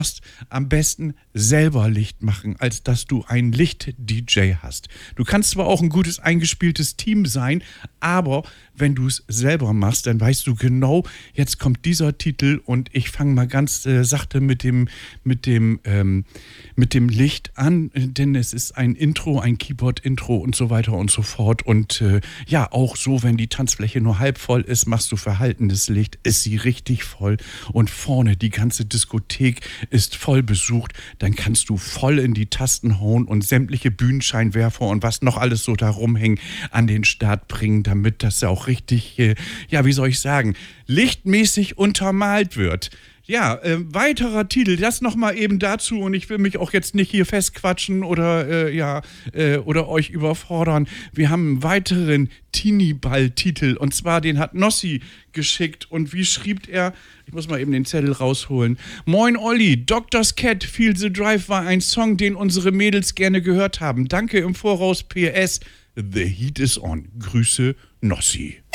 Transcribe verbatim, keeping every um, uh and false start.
am besten selber Licht machen, als dass du einen Licht-D J hast. Du kannst zwar auch ein gutes eingespieltes Team sein, aber wenn du es selber machst, dann weißt du genau, jetzt kommt dieser Titel und ich fange mal ganz äh, sachte mit dem, mit dem, ähm, mit dem Licht an, denn es ist ein Intro, ein Keyboard-Intro und so weiter und so fort. Und äh, ja, auch so, wenn die Tanzfläche nur halb voll ist, machst du verhaltenes Licht, ist sie richtig voll und vorne die ganze Diskothek ist voll besucht, dann kannst du voll in die Tasten hauen und sämtliche Bühnenscheinwerfer und was noch alles so da rumhängen an den Start bringen, damit das ja auch richtig, äh, ja, wie soll ich sagen, lichtmäßig untermalt wird. Ja, äh, weiterer Titel, das nochmal eben dazu und ich will mich auch jetzt nicht hier festquatschen oder, äh, ja, äh, oder euch überfordern. Wir haben einen weiteren Teenie-Ball-Titel und zwar den hat Nossi geschickt und wie schrieb er? Ich muss mal eben den Zettel rausholen. Moin Olli, Doctor's Cat, Feel the Drive war ein Song, den unsere Mädels gerne gehört haben. Danke im Voraus, P S. The Heat is on. Grüße, Nossi.